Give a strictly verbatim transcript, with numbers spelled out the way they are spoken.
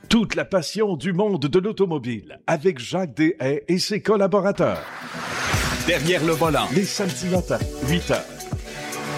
Toute la passion du monde de l'automobile avec Jacques Deshaies et ses collaborateurs. Derrière le volant, les samedis matins, huit heures.